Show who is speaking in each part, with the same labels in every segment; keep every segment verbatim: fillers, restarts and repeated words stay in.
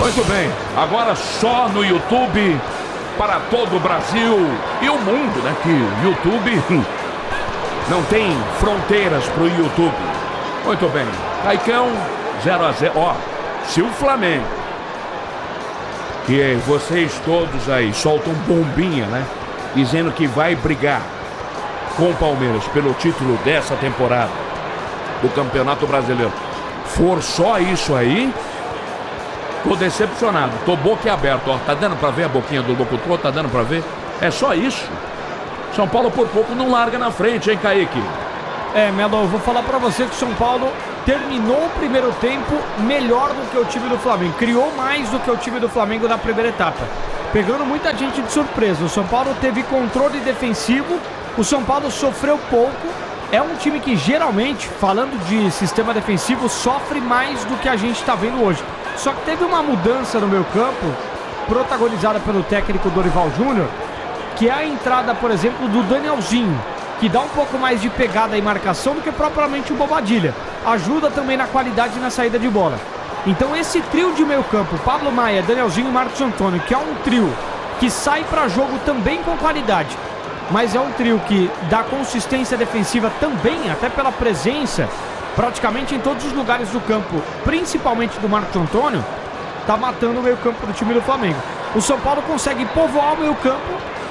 Speaker 1: Muito bem, agora só no YouTube para todo o Brasil e o mundo, né? Que o YouTube não tem fronteiras pro YouTube. Muito bem, Caicão, zero a zero. Ó, se o Flamengo, que vocês todos aí soltam bombinha, né? Dizendo que vai brigar com o Palmeiras pelo título dessa temporada do Campeonato Brasileiro, for só isso aí, tô decepcionado, tô boquiaberto, ó, tá dando pra ver a boquinha do locutor, tá dando pra ver? É só isso. São Paulo por pouco não larga na frente, hein, Kaique?
Speaker 2: É, Melo, eu vou falar pra você que o São Paulo terminou o primeiro tempo melhor do que o time do Flamengo, criou mais do que o time do Flamengo na primeira etapa, pegando muita gente de surpresa. O São Paulo teve controle defensivo, o São Paulo sofreu pouco. É um time que geralmente, falando de sistema defensivo, sofre mais do que a gente está vendo hoje. Só que teve uma mudança no meio campo, protagonizada pelo técnico Dorival Júnior, que é a entrada, por exemplo, do Danielzinho, que dá um pouco mais de pegada e marcação do que propriamente o Bobadilha. Ajuda também na qualidade e na saída de bola. Então esse trio de meio campo, Pablo Maia, Danielzinho e Marcos Antônio, que é um trio que sai para jogo também com qualidade, mas é um trio que dá consistência defensiva também, até pela presença praticamente em todos os lugares do campo, principalmente do Marcos Antônio, tá matando o meio campo do time do Flamengo. O São Paulo consegue povoar o meio campo.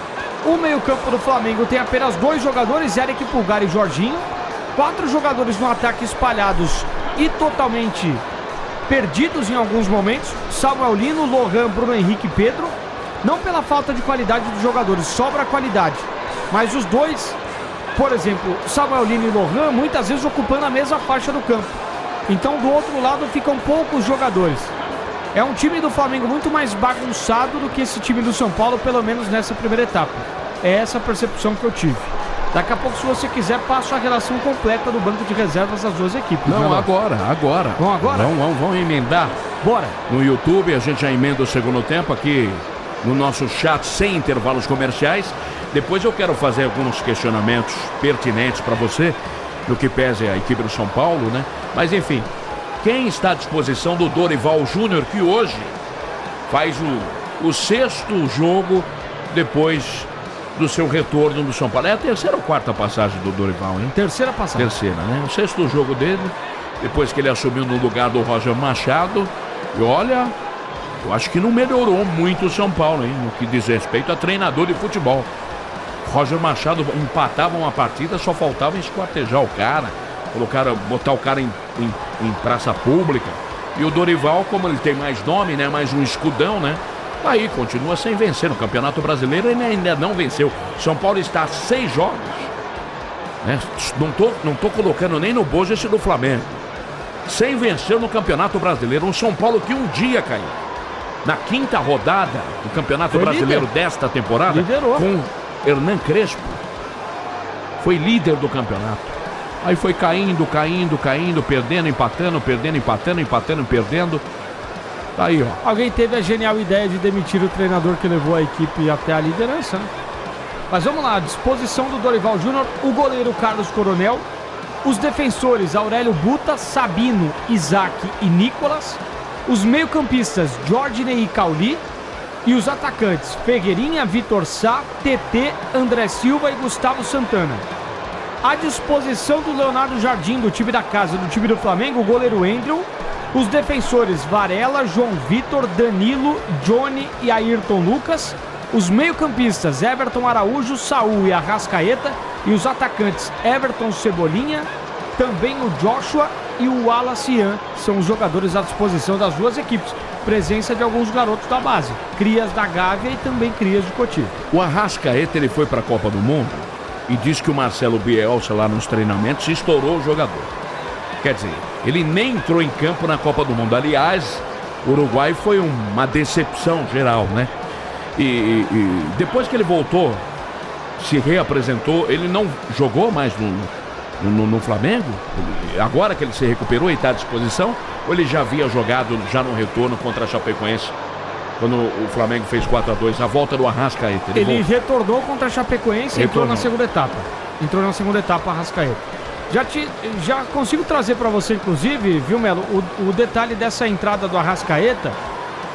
Speaker 2: O meio campo do Flamengo tem apenas dois jogadores, Eric Pulgar e Jorginho, quatro jogadores no ataque espalhados e totalmente perdidos em alguns momentos, Samuel Lino, Lohan, Bruno Henrique e Pedro. Não pela falta de qualidade dos jogadores, sobra qualidade, mas os dois, por exemplo, Samuel Lino e Lohan, muitas vezes ocupando a mesma faixa do campo. Então do outro lado ficam poucos jogadores. É um time do Flamengo muito mais bagunçado do que esse time do São Paulo, pelo menos nessa primeira etapa. É essa a percepção que eu tive. Daqui a pouco, se você quiser, passo a relação completa do banco de reservas das duas equipes.
Speaker 1: Não,
Speaker 2: né,
Speaker 1: agora, agora.
Speaker 2: Vamos agora?
Speaker 1: Vamos, vamos, vamos emendar.
Speaker 2: Bora.
Speaker 1: No YouTube, a gente já emenda o segundo tempo aqui no nosso chat sem intervalos comerciais. Depois eu quero fazer alguns questionamentos pertinentes para você, no que pese a equipe do São Paulo, né? Mas enfim, quem está à disposição do Dorival Júnior, que hoje faz o, o sexto jogo depois do seu retorno no São Paulo. É a terceira ou quarta passagem do Dorival, hein?
Speaker 2: Terceira passagem.
Speaker 1: Terceira, né? O sexto jogo dele, depois que ele assumiu no lugar do Roger Machado. E olha, eu acho que não melhorou muito o São Paulo, hein? No que diz respeito a treinador de futebol. Roger Machado empatava uma partida, só faltava esquartejar o cara, colocar, botar o cara em, em, em praça pública. E o Dorival, como ele tem mais nome, né? Mais um escudão, né? Aí continua sem vencer no Campeonato Brasileiro, ele ainda não venceu. São Paulo está a seis jogos, né? Não tô, não tô colocando nem no bojo esse do Flamengo. Sem vencer no Campeonato Brasileiro. Um São Paulo que um dia caiu na quinta rodada do Campeonato
Speaker 2: Foi
Speaker 1: Brasileiro
Speaker 2: líder.
Speaker 1: desta temporada.
Speaker 2: Liderou.
Speaker 1: Com Hernan Crespo. Foi líder do campeonato. Aí foi caindo, caindo, caindo, perdendo, empatando, perdendo, empatando, empatando, perdendo. Tá aí, ó.
Speaker 2: Alguém teve a genial ideia de demitir o treinador que levou a equipe até a liderança, né? Mas vamos lá, disposição do Dorival Júnior, o goleiro Carlos Coronel, os defensores Aurélio Buta, Sabino, Isaac e Nicolas, os meio-campistas Jordinei e Cauli e os atacantes Ferreirinha, Vitor Sá, T T, André Silva e Gustavo Santana. À disposição do Leonardo Jardim, do time da casa, do time do Flamengo, o goleiro Andrew, os defensores Varela, João Vitor, Danilo, Johnny e Ayrton Lucas, os meio-campistas Everton Araújo, Saul e Arrascaeta e os atacantes Everton Cebolinha, também o Joshua e o Wallace Ian são os jogadores à disposição das duas equipes. Presença de alguns garotos da base, crias da Gávea e também crias de Cotia.
Speaker 1: O Arrascaeta, ele foi para a Copa do Mundo e disse que o Marcelo Bielsa lá nos treinamentos estourou o jogador. Quer dizer, ele nem entrou em campo na Copa do Mundo. Aliás, o Uruguai foi uma decepção geral, né? E, e depois que ele voltou, se reapresentou, ele não jogou mais no, no, no Flamengo. Agora que ele se recuperou e está à disposição, ou ele já havia jogado já no retorno contra a Chapecoense, quando o Flamengo fez quatro a dois, a volta do Arrascaeta.
Speaker 2: Ele, ele retornou contra a Chapecoense e entrou na segunda etapa. Entrou na segunda etapa Arrascaeta. Já, te, já consigo trazer para você, inclusive, viu, Melo, o, o detalhe dessa entrada do Arrascaeta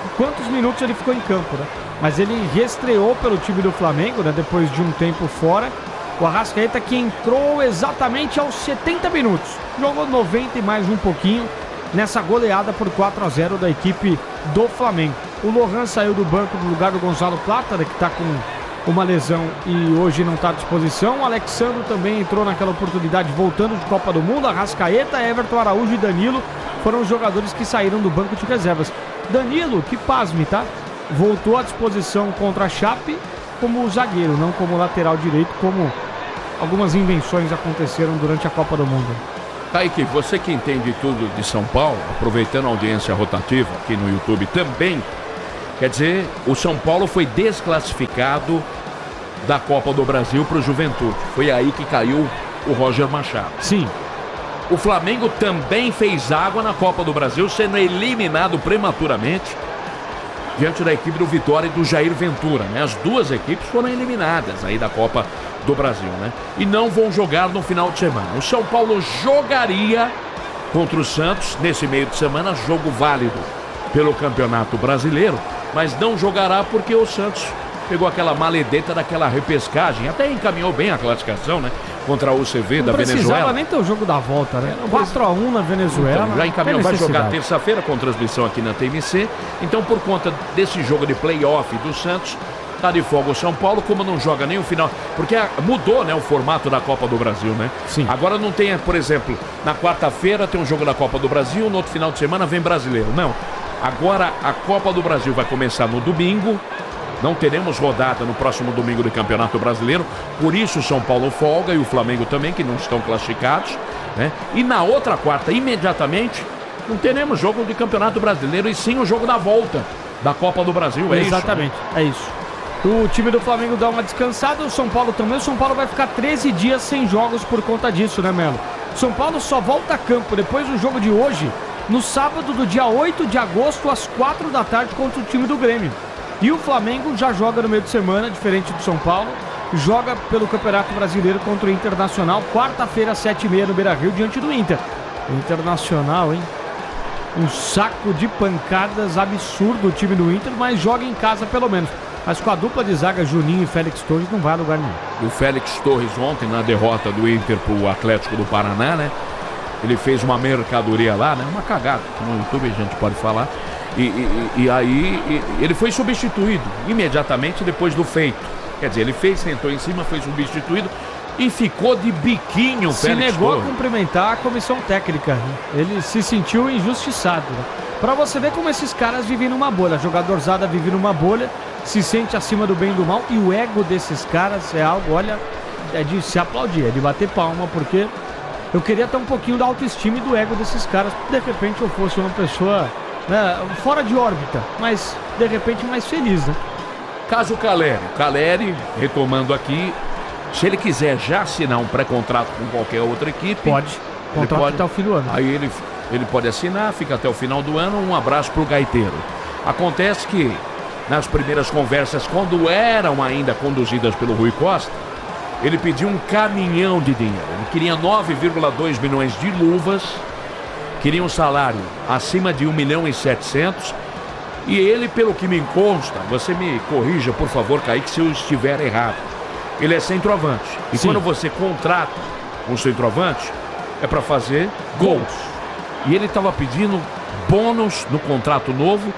Speaker 2: quantos minutos ele ficou em campo, né? Mas ele reestreou pelo time do Flamengo, né? Depois de um tempo fora. O Arrascaeta que entrou exatamente aos setenta minutos. Jogou noventa e mais um pouquinho nessa goleada por quatro a zero da equipe do Flamengo. O Lohan saiu do banco no lugar do Gonzalo Plata, né, que está com uma lesão e hoje não está à disposição. O Alexandre também entrou naquela oportunidade voltando de Copa do Mundo. Arrascaeta, Everton, Araújo e Danilo foram os jogadores que saíram do banco de reservas. Danilo, que pasme, tá? Voltou à disposição contra a Chape como zagueiro, não como lateral direito, como algumas invenções aconteceram durante a Copa do Mundo.
Speaker 1: Kaique, você que entende tudo de São Paulo, aproveitando a audiência rotativa aqui no YouTube também, quer dizer, o São Paulo foi desclassificado da Copa do Brasil para o Juventude. Foi aí que caiu o Roger Machado.
Speaker 2: Sim.
Speaker 1: O Flamengo também fez água na Copa do Brasil, sendo eliminado prematuramente diante da equipe do Vitória e do Jair Ventura, né? As duas equipes foram eliminadas aí da Copa do Brasil, né? E não vão jogar no final de semana. O São Paulo jogaria contra o Santos nesse meio de semana, jogo válido pelo Campeonato Brasileiro, mas não jogará porque o Santos pegou aquela maledeta daquela repescagem, até encaminhou bem a classificação, né? Contra a U C V da Venezuela.
Speaker 2: Não precisava nem ter o jogo da volta, né? quatro a um na Venezuela.
Speaker 1: Então, já encaminhou, vai jogar terça-feira com transmissão aqui na T M C. Então, por conta desse jogo de play-off do Santos, tá de folga o São Paulo, como não joga nem o final, porque mudou, né, o formato da Copa do Brasil, né?
Speaker 2: Sim.
Speaker 1: Agora não tem, por exemplo, na quarta-feira tem um jogo da Copa do Brasil, no outro final de semana vem brasileiro. Não. Agora a Copa do Brasil vai começar no domingo. Não teremos rodada no próximo domingo do Campeonato Brasileiro. Por isso o São Paulo folga e o Flamengo também, que não estão classificados, né? E na outra quarta, imediatamente, não teremos jogo de Campeonato Brasileiro e sim o jogo da volta da Copa do Brasil. É
Speaker 2: Exatamente,
Speaker 1: isso, né?
Speaker 2: é isso. O time do Flamengo dá uma descansada, o São Paulo também. O São Paulo vai ficar treze dias sem jogos por conta disso, né, Melo? O São Paulo só volta a campo depois do jogo de hoje, no sábado do dia oito de agosto, às quatro da tarde, contra o time do Grêmio. E o Flamengo já joga no meio de semana, diferente do São Paulo, joga pelo Campeonato Brasileiro contra o Internacional, quarta-feira, às sete e meia no Beira-Rio, diante do Inter. O Internacional, hein? Um saco de pancadas absurdo o time do Inter, mas joga em casa pelo menos. Mas com a dupla de zaga, Juninho e Félix Torres, não vai a lugar nenhum.
Speaker 1: E o Félix Torres ontem, na derrota do Inter pro Atlético do Paraná, né? Ele fez uma mercadoria lá, né? Uma cagada, que no YouTube a gente pode falar. E, e, e aí e, ele foi substituído imediatamente depois do feito. Quer dizer, ele fez, sentou em cima, foi substituído e ficou de biquinho o
Speaker 2: Se
Speaker 1: Félix
Speaker 2: negou
Speaker 1: Torres.
Speaker 2: a cumprimentar a comissão técnica. Ele se sentiu injustiçado. Né? Pra você ver como esses caras vivem numa bolha. A jogadorzada vive numa bolha, se sente acima do bem e do mal. E o ego desses caras é algo, olha, é de se aplaudir, é de bater palma, porque eu queria ter um pouquinho da autoestima e do ego desses caras. De repente eu fosse uma pessoa, né, fora de órbita, mas de repente mais feliz, né?
Speaker 1: Caso Caleri, Caleri, retomando aqui, se ele quiser já assinar um pré-contrato com qualquer outra equipe,
Speaker 2: Pode, contrato
Speaker 1: pode,
Speaker 2: até o fim do ano.
Speaker 1: Aí ele, ele pode assinar, fica até o final do ano. Um abraço pro Gaiteiro. Acontece que nas primeiras conversas, quando eram ainda conduzidas pelo Rui Costa, ele pediu um caminhão de dinheiro. Ele queria nove vírgula dois milhões de luvas, queria um salário acima de um milhão e setecentos. E ele, pelo que me consta, você me corrija, por favor, Kaique, se eu estiver errado. Ele é centroavante. E
Speaker 2: Sim.
Speaker 1: quando você contrata um centroavante, é para fazer gols. E ele estava pedindo bônus no contrato novo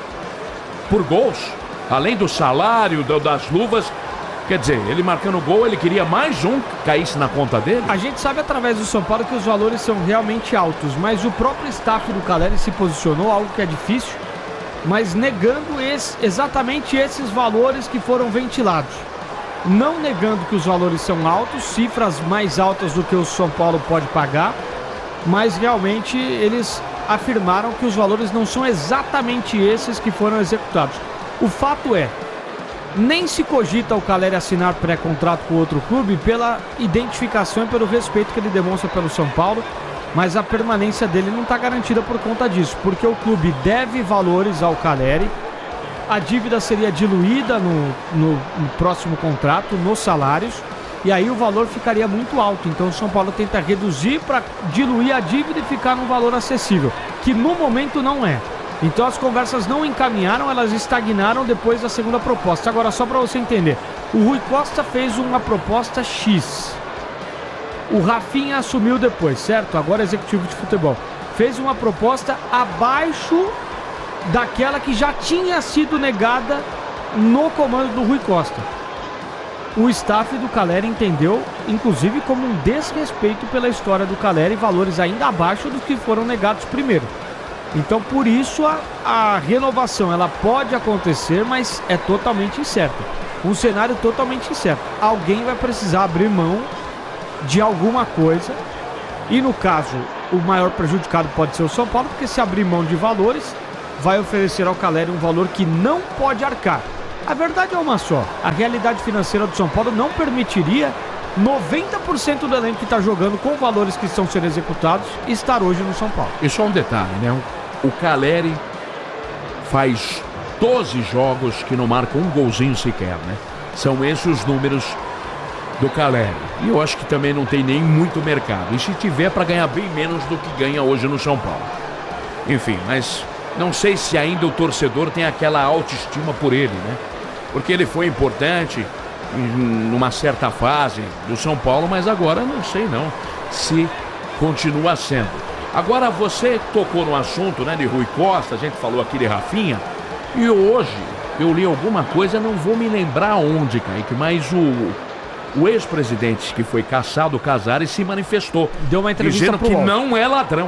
Speaker 1: por gols. Além do salário, das luvas. Quer dizer, ele marcando gol, ele queria mais um que caísse na conta dele.
Speaker 2: A gente sabe através do São Paulo que os valores são realmente altos, mas o próprio staff do Caleri se posicionou, algo que é difícil, mas negando esse, exatamente esses valores que foram ventilados. Não negando que os valores são altos, cifras mais altas do que o São Paulo pode pagar, mas realmente eles afirmaram que os valores não são exatamente esses que foram executados. O fato é, nem se cogita o Caleri assinar pré-contrato com outro clube pela identificação e pelo respeito que ele demonstra pelo São Paulo, mas a permanência dele não está garantida por conta disso, porque o clube deve valores ao Caleri, a dívida seria diluída no, no, no próximo contrato, nos salários, e aí o valor ficaria muito alto. Então o São Paulo tenta reduzir para diluir a dívida e ficar num valor acessível, que no momento não é. Então as conversas não encaminharam, elas estagnaram depois da segunda proposta. Agora, só para você entender, o Rui Costa fez uma proposta X. O Rafinha assumiu depois, certo? Agora é executivo de futebol. Fez uma proposta abaixo daquela que já tinha sido negada no comando do Rui Costa. O staff do Caleri entendeu, inclusive, como um desrespeito pela história do Caleri, valores ainda abaixo dos que foram negados primeiro. Então, por isso, a, a renovação ela pode acontecer, mas é totalmente incerta. Um cenário totalmente incerto. Alguém vai precisar abrir mão de alguma coisa. E, no caso, o maior prejudicado pode ser o São Paulo, porque se abrir mão de valores, vai oferecer ao Caleri um valor que não pode arcar. A verdade é uma só. A realidade financeira do São Paulo não permitiria noventa por cento do elenco que está jogando com valores que estão sendo executados estar hoje no São Paulo.
Speaker 1: E só um detalhe, né? O Caleri faz doze jogos que não marca um golzinho sequer, né? São esses os números do Caleri. E eu acho que também não tem nem muito mercado. E se tiver, para ganhar bem menos do que ganha hoje no São Paulo. Enfim, mas não sei se ainda o torcedor tem aquela autoestima por ele, né? Porque ele foi importante em uma certa fase do São Paulo, mas agora não sei não se continua sendo. Agora você tocou no assunto, né, de Rui Costa, a gente falou aqui de Rafinha, e hoje eu li alguma coisa, não vou me lembrar onde, Kaique, mas o, o ex-presidente que foi caçado, Casares, se manifestou.
Speaker 2: Deu uma entrevista
Speaker 1: dizendo
Speaker 2: pro
Speaker 1: que
Speaker 2: U O L.
Speaker 1: não é ladrão.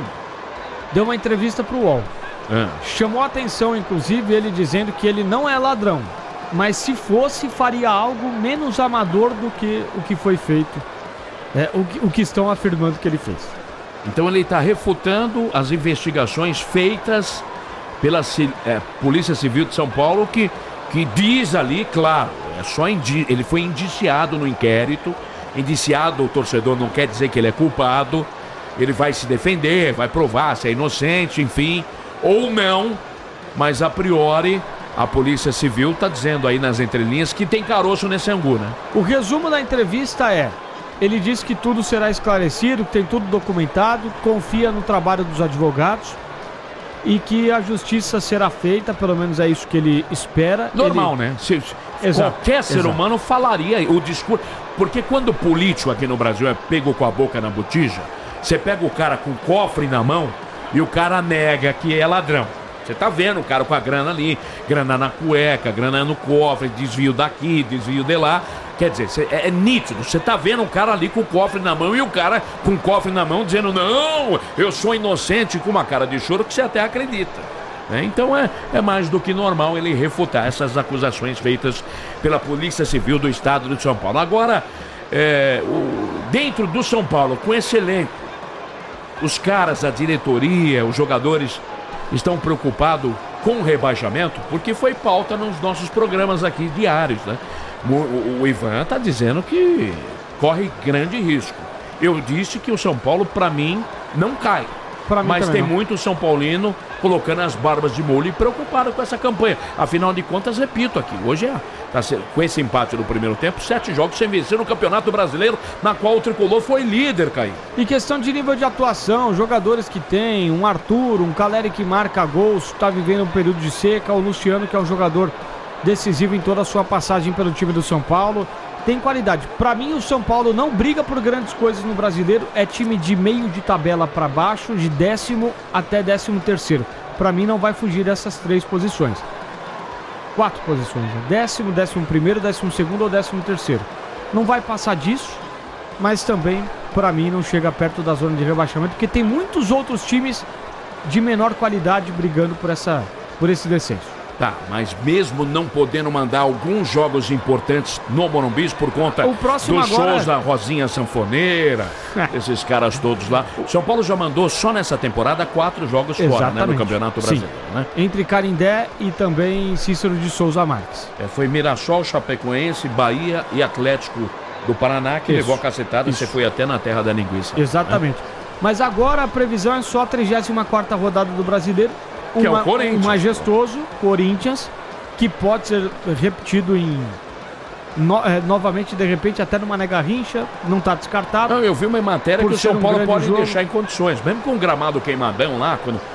Speaker 2: Deu uma entrevista pro U O L.
Speaker 1: Ah.
Speaker 2: Chamou a atenção, inclusive, ele dizendo que ele não é ladrão, mas se fosse, faria algo menos amador do que o que foi feito, é, o, que, o que estão afirmando que ele fez.
Speaker 1: Então ele está refutando as investigações feitas pela é, Polícia Civil de São Paulo, que, que diz ali, claro, é só indi- ele foi indiciado no inquérito. Indiciado, o torcedor não quer dizer que ele é culpado. Ele vai se defender, vai provar se é inocente, enfim, ou não. Mas a priori, a Polícia Civil está dizendo aí nas entrelinhas que tem caroço nesse angu, né?
Speaker 2: O resumo da entrevista é: ele diz que tudo será esclarecido, que tem tudo documentado, confia no trabalho dos advogados e que a justiça será feita, pelo menos é isso que ele espera.
Speaker 1: Normal,
Speaker 2: ele...
Speaker 1: né? Se,
Speaker 2: exato,
Speaker 1: qualquer ser
Speaker 2: exato.
Speaker 1: humano falaria o discurso. Porque quando o político aqui no Brasil é pego com a boca na botija, você pega o cara com o cofre na mão e o cara nega que é ladrão. Você tá vendo o cara com a grana ali, grana na cueca, grana no cofre, desvio daqui, desvio de lá. Quer dizer, cê, é, é nítido, você tá vendo um cara ali com o cofre na mão e o cara com o cofre na mão dizendo: não, eu sou inocente, com uma cara de choro que você até acredita. É, então é, é mais do que normal ele refutar essas acusações feitas pela Polícia Civil do Estado de São Paulo. Agora, é, o, dentro do São Paulo, com esse elenco, os caras, a diretoria, os jogadores estão preocupados com o rebaixamento, porque foi pauta nos nossos programas aqui diários, né? O, o, o Ivan está dizendo que corre grande risco. Eu disse que o São Paulo, para mim, não cai.
Speaker 2: Pra mim
Speaker 1: Mas tem
Speaker 2: não.
Speaker 1: muito São Paulino colocando as barbas de molho e preocupado com essa campanha. Afinal de contas, repito aqui, hoje é, tá, com esse empate no primeiro tempo, sete jogos sem vencer no Campeonato Brasileiro, na qual o Tricolor foi líder, Caí.
Speaker 2: E questão de nível de atuação, jogadores que tem, um Arthur, um Caleri que marca gols, está vivendo um período de seca, o Luciano, que é um jogador decisivo em toda a sua passagem pelo time do São Paulo, tem qualidade. Para mim, o São Paulo não briga por grandes coisas no Brasileiro, é time de meio de tabela para baixo, de décimo até décimo terceiro. Para mim, não vai fugir dessas três posições. Quatro posições, né? Décimo, décimo primeiro, décimo segundo ou décimo terceiro. Não vai passar disso, mas também, para mim, não chega perto da zona de rebaixamento, porque tem muitos outros times de menor qualidade brigando por, essa, por esse descenso.
Speaker 1: Tá, mas mesmo não podendo mandar alguns jogos importantes no Morumbi por conta
Speaker 2: O próximo
Speaker 1: dos
Speaker 2: agora...
Speaker 1: shows da Rosinha Sanfoneira, esses caras todos lá. São Paulo já mandou só nessa temporada quatro jogos fora, né, no Campeonato Brasileiro.
Speaker 2: Sim.
Speaker 1: Né?
Speaker 2: Entre Canindé e também Cícero de Souza Marques.
Speaker 1: É, foi Mirassol, Chapecoense, Bahia e Atlético do Paraná que
Speaker 2: Isso.
Speaker 1: levou a cacetada.
Speaker 2: Isso.
Speaker 1: Você foi até na terra da linguiça.
Speaker 2: Exatamente. Né? Mas agora a previsão é só a trigésima quarta rodada do Brasileiro.
Speaker 1: Que
Speaker 2: uma,
Speaker 1: é o Corinthians.
Speaker 2: Um majestoso Corinthians, que pode ser repetido em no, é, novamente, de repente, até numa Mané Garrincha, não está descartado.
Speaker 1: Não, eu vi uma matéria
Speaker 2: Por
Speaker 1: que o
Speaker 2: ser
Speaker 1: São
Speaker 2: um
Speaker 1: Paulo
Speaker 2: grande
Speaker 1: pode
Speaker 2: jogo.
Speaker 1: deixar em condições, mesmo com o gramado queimadão lá, quando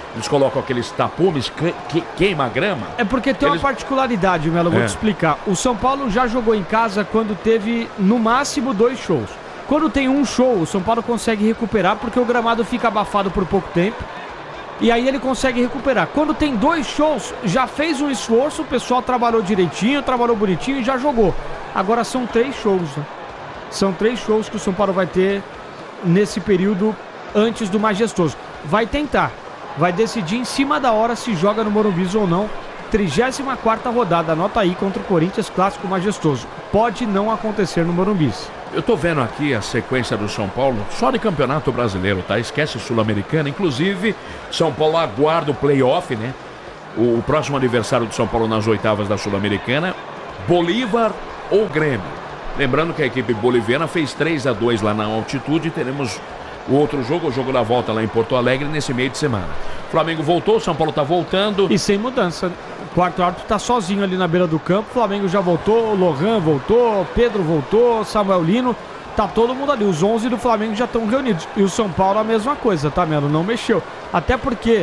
Speaker 1: eles colocam aqueles tapumes que, que queima a grama.
Speaker 2: É porque tem
Speaker 1: eles...
Speaker 2: uma particularidade, Melo, vou
Speaker 1: é.
Speaker 2: te explicar. O São Paulo já jogou em casa quando teve, no máximo, dois shows. Quando tem um show, o São Paulo consegue recuperar porque o gramado fica abafado por pouco tempo. E aí ele consegue recuperar. Quando tem dois shows, já fez um esforço, o pessoal trabalhou direitinho, trabalhou bonitinho e já jogou. Agora são três shows, né? São três shows que o São Paulo vai ter nesse período antes do Majestoso. Vai tentar, vai decidir em cima da hora se joga no Morumbi ou não. trigésima quarta rodada, anota aí, contra o Corinthians, clássico Majestoso. Pode não acontecer no Morumbi.
Speaker 1: Eu tô vendo aqui a sequência do São Paulo, só de Campeonato Brasileiro, tá? Esquece Sul-Americana. Inclusive, São Paulo aguarda o play-off, né? O, o próximo adversário do São Paulo nas oitavas da Sul-Americana, Bolívar ou Grêmio. Lembrando que a equipe boliviana fez três a dois lá na altitude. Teremos o outro jogo, o jogo da volta lá em Porto Alegre, nesse meio de semana. Flamengo voltou, São Paulo tá voltando.
Speaker 2: E sem mudança. O quarto árbitro tá sozinho ali na beira do campo. O Flamengo já voltou, o Lohan voltou, Pedro voltou, Samuel Lino. Tá todo mundo ali. Os onze do Flamengo já estão reunidos. E o São Paulo a mesma coisa, tá, Melo? Não mexeu. Até porque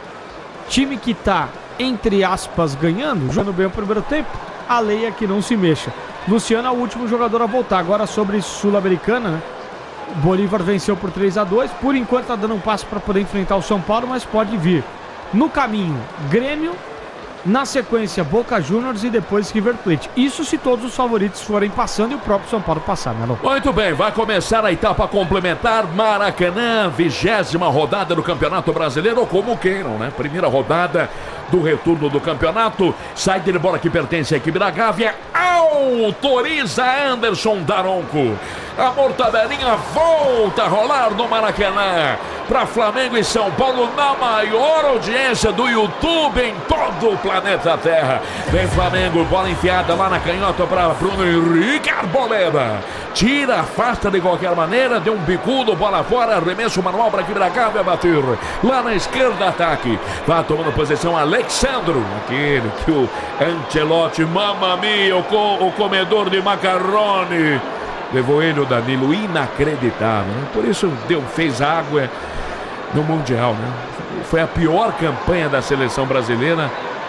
Speaker 2: time que tá, entre aspas, ganhando, jogando bem o primeiro tempo, a lei é que não se mexa. Luciano é o último jogador a voltar. Agora sobre Sul-Americana, né? Bolívar venceu por três a dois. Por enquanto tá dando um passo para poder enfrentar o São Paulo, mas pode vir. No caminho, Grêmio. Na sequência, Boca Juniors e depois River Plate. Isso se todos os favoritos forem passando e o próprio São Paulo passar, Melo.
Speaker 1: Muito bem, vai começar a etapa complementar. Maracanã, vigésima rodada do Campeonato Brasileiro, ou como queiram, né? Primeira rodada do retorno do campeonato. Saída de bola que pertence à equipe da Gávea. Autoriza Anderson Daronco. A mortadelinha volta a rolar no Maracanã. Para Flamengo e São Paulo na maior audiência do YouTube em todo o planeta Terra. Vem Flamengo, bola enfiada lá na canhota para Bruno Henrique Arboleda. Tira, afasta de qualquer maneira, deu um bicudo, bola fora, arremesso manual para a equipe da Gávea bater. Lá na esquerda, ataque. Vai tomando posição Alexandro, aquele que o Ancelotti, mamma mia, o, co o comedor de macarrone. Levou ele o Danilo, inacreditável, né? Por isso deu, fez água no Mundial, né? Foi a pior campanha da seleção brasileira,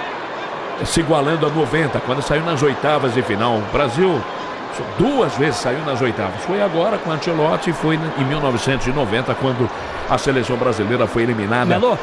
Speaker 1: se igualando a noventa, quando saiu nas oitavas de final. O Brasil duas vezes saiu nas oitavas. Foi agora com o Ancelotti e foi em mil novecentos e noventa, quando a seleção brasileira foi eliminada
Speaker 2: Melo?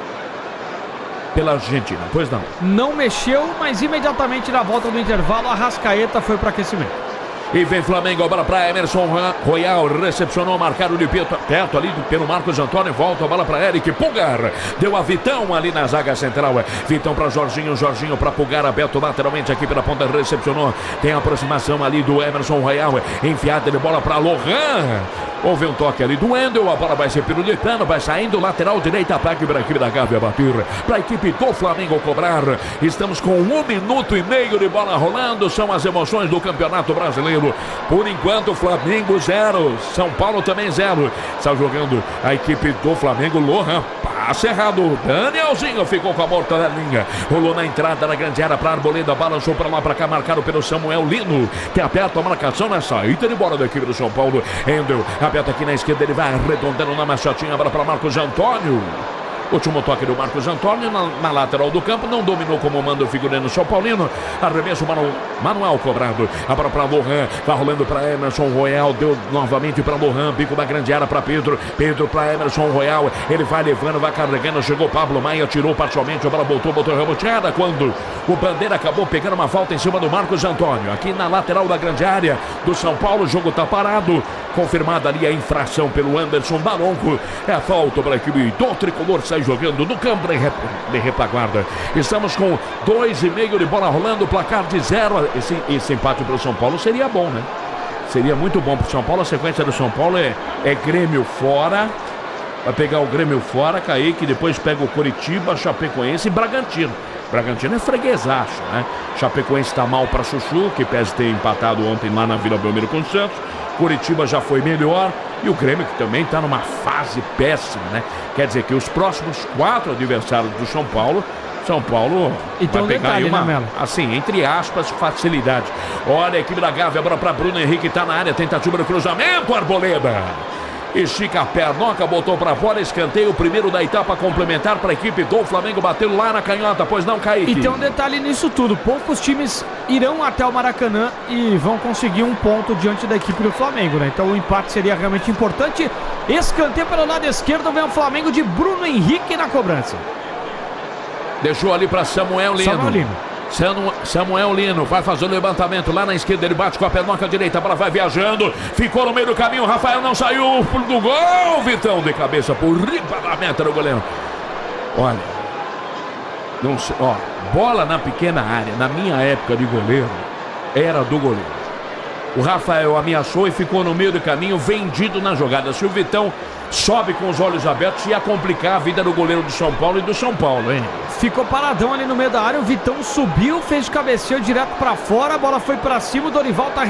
Speaker 1: pela Argentina. Pois não.
Speaker 2: Não mexeu, mas imediatamente na volta do intervalo, a Arrascaeta foi para aquecimento.
Speaker 1: E vem Flamengo, a bola para Emerson Royal, recepcionou, marcado de perto, perto ali pelo Marcos Antônio, volta a bola para Eric Pulgar, deu a Vitão ali na zaga central, Vitão para Jorginho, Jorginho para Pulgar, aberto lateralmente aqui pela ponta, recepcionou, tem a aproximação ali do Emerson Royal, enfiada de bola para Lohan, houve um toque ali do Wendel, a bola vai ser pirulitando, vai saindo, lateral direita, ataque para a equipe da Gávea bater, para a equipe do Flamengo cobrar. Estamos com um minuto e meio de bola rolando, são as emoções do Campeonato Brasileiro. Por enquanto, Flamengo zero, São Paulo também zero. Está jogando a equipe do Flamengo. Lohan, passe errado. Danielzinho ficou com a morta da linha. Rolou na entrada da grande área para Arboleda. Balançou para lá, para cá, marcado pelo Samuel Lino, que aperta a marcação na saída de bola da equipe do São Paulo. Endel aperta aqui na esquerda. Ele vai arredondando na machotinha. Agora para Marcos Antônio. Último toque do Marcos Antônio na, na lateral do campo, não dominou como manda o figurino São Paulino. Arremesso manu, manual cobrado. Agora para Lohan, vai rolando para Emerson Royal, deu novamente para Lohan, bico da grande área para Pedro. Pedro para Emerson Royal, ele vai levando, vai carregando, chegou Pablo Maia, tirou parcialmente, a bola voltou, botou reboteada quando o Bandeira acabou pegando uma falta em cima do Marcos Antônio. Aqui na lateral da grande área do São Paulo, o jogo está parado. Confirmada ali a infração pelo Anderson Daronco. É a falta para a equipe do Tricolor, sai jogando no campo de retaguarda. Estamos com dois e meio de bola rolando, placar de zero. Esse, esse empate para o São Paulo seria bom, né? Seria muito bom para o São Paulo. A sequência do São Paulo é, é Grêmio fora. Vai pegar o Grêmio fora, Kaique, depois pega o Coritiba, Chapecoense e Bragantino. Bragantino é freguesaço, né? Chapecoense está mal para Chuchu, que pese ter empatado ontem lá na Vila Belmiro com o Santos. Curitiba já foi melhor. E o Grêmio, que também está numa fase péssima, né? Quer dizer que os próximos quatro adversários do São Paulo, São Paulo
Speaker 2: então,
Speaker 1: vai pegar
Speaker 2: detalhe,
Speaker 1: aí uma,
Speaker 2: né,
Speaker 1: assim, entre aspas, facilidade. Olha a equipe da Gávea, agora para Bruno Henrique, está na área, tentativa do cruzamento, Arboleda. Estica a pernoca, botou pra fora, escanteio, o primeiro da etapa complementar pra equipe do Flamengo, bateu lá na canhota, pois não, Kaique?
Speaker 2: E tem um detalhe nisso tudo, poucos times irão até o Maracanã e vão conseguir um ponto diante da equipe do Flamengo, né? Então o empate seria realmente importante. Escanteio pelo lado esquerdo, vem o Flamengo de Bruno Henrique na cobrança.
Speaker 1: Deixou ali pra Samuel Lino.
Speaker 2: Samuel Lino.
Speaker 1: Samuel Lino vai fazer o levantamento lá na esquerda, ele bate com a pernoca direita, a bola vai viajando, ficou no meio do caminho, Rafael não saiu do gol, Vitão de cabeça por riba da meta do goleiro. Olha, não sei, ó, bola na pequena área, na minha época de goleiro, era do goleiro. O Rafael ameaçou e ficou no meio do caminho, vendido na jogada. Se o Vitão sobe com os olhos abertos, ia complicar a vida do goleiro do São Paulo e do São Paulo, hein?
Speaker 2: Ficou paradão ali no meio da área, o Vitão subiu, fez cabeceio direto pra fora, a bola foi pra cima, o Dorival tá